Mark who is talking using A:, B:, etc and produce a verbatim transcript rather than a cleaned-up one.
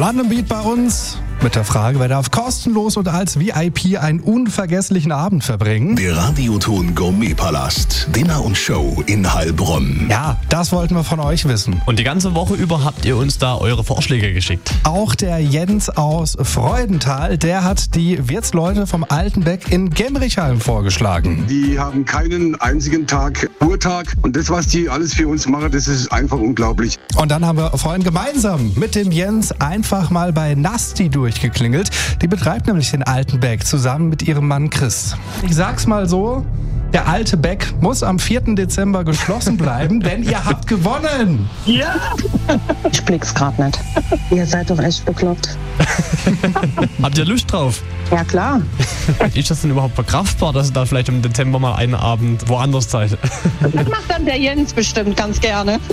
A: London Beat bei uns mit der Frage, wer darf kostenlos und als V I P einen unvergesslichen Abend verbringen?
B: Der Radioton Gourmet-Palast, Dinner und Show in Heilbronn.
A: Ja, das wollten wir von euch wissen.
C: Und die ganze Woche über habt ihr uns da eure Vorschläge geschickt.
A: Auch der Jens aus Freudenthal, der hat die Wirtsleute vom Altenbeck in Gemmrichheim vorgeschlagen.
D: Die haben keinen einzigen Tag Ruhetag und das, was die alles für uns machen, das ist einfach unglaublich.
A: Und dann haben wir vorhin gemeinsam mit dem Jens einfach mal bei Nasti durchgeklingelt. Die betreibt nämlich den Altenbeck zusammen mit ihrem Mann Chris. Ich sag's mal so, der alte Beck muss am vierten Dezember geschlossen bleiben, denn ihr habt gewonnen.
E: Ja!
F: Ich blick's grad nicht. Ihr seid doch echt bekloppt.
C: Habt ihr Lust drauf?
F: Ja, klar.
C: Ist das denn überhaupt verkraftbar, dass ihr da vielleicht im Dezember mal einen Abend woanders seid?
E: Das macht dann der Jens bestimmt ganz gerne.